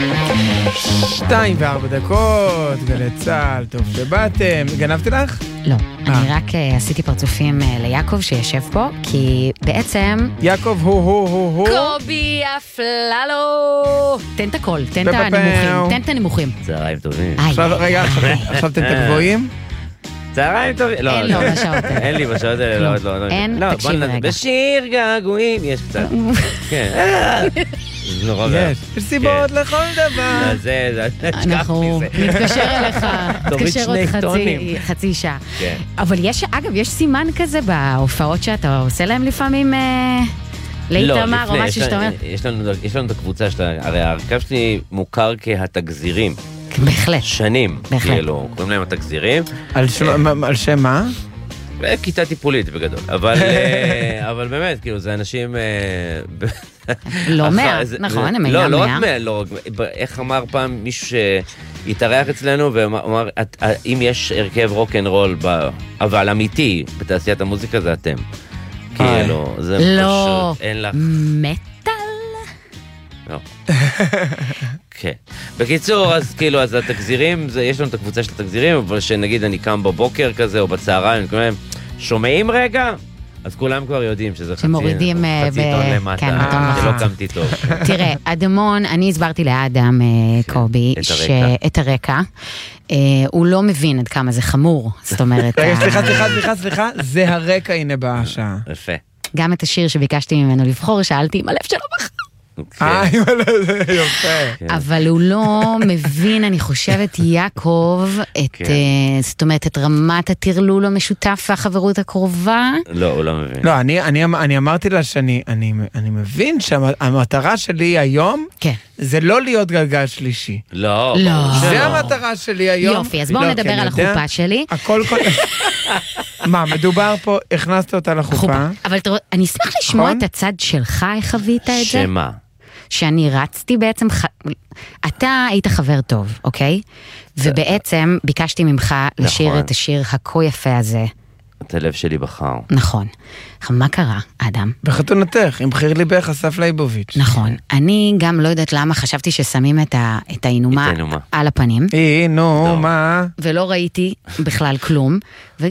2:04, גלי צהל, טוב שבאתם. גנבתי לך? לא, אני רק עשיתי פרצופים ליעקב שישב פה, כי בעצם... יעקב הוא. קובי אפללו! תן את הכל, תן את הנמוכים, תן את הנמוכים. צהריים טובים. רגע, עכשיו תן את הגבוהים. צהריים טובים. אין לו בשעות האלה. אין לי בשעות האלה, לא. אין, תקשיב רגע. בשיר געגועים יש קצת. כן. זה נורא יש סיבות לכל דבר. זה אנחנו נתקשר אליך, נתקשר עוד חצי שעה. אבל אגב, יש סימן כזה בהופעות שאתה עושה להם לפעמים להתאמר או משהו שאתה אומר? יש לנו את הקבוצה שלה, הרי ההרכב שלי מוכר כהתגזירים. בהחלט. שנים, כאילו, קוראים להם התגזירים. על שם מה? כיתה טיפולית בגדול, אבל באמת, כאילו, זה אנשים... לא 100, נכון, הם אינם 100. לא רק 100, איך אמר פעם מישהו שהתארח אצלנו, ואמר, אם יש הרכב רוק'נ'רול, אבל אמיתי, בתעשיית המוזיקה, זה אתם. כאילו, זה פשוט, אין לך... מטל? לא. כן. בקיצור, אז כאילו, אז התגזירים, יש לנו את הקבוצה של התגזירים, אבל שנגיד אני קם בבוקר כזה, או בצהריים, שומעים רגע? אז כולם כבר יודעים שזה חצי טון למטה, שלא קמתי טוב. תראה, אדמון, אני הסברתי לאדם קובי, את הרקע, הוא לא מבין עד כמה זה חמור, זאת אומרת... סליחה, זה הרקע, הנה בשעה. יפה. גם את השיר שביקשתי ממנו לבחור, שאלתי אם הלב שלו בחר. אבל הוא לא מבין, אני חושבת, יעקב, זאת אומרת, את רמת הטרלול המשותף והחברות הקרובה. לא, הוא לא מבין. לא, אני אמרתי לה שאני מבין שהמטרה שלי היום, זה לא להיות גלגל שלישי. לא. זה המטרה שלי היום. יופי, אז בואו נדבר על החופה שלי. הכל... מה, מדובר פה, הכנסת אותה לחופה. אבל אני אשמח לשמוע את הצד שלך, איך חווית את זה? שמה? שאני רצתי בעצם, אתה היית חבר טוב, אוקיי? ובעצם ביקשתי ממך לשיר את השיר הכה יפה הזה. את הלב שלי בחר. נכון. מה קרה, אדם? בחתונתך, עם בחיר ליבך, אסף ליבוביץ'. נכון. אני גם לא יודעת למה חשבתי ששמים את האינומה על הפנים. אינומה. ולא ראיתי בכלל כלום.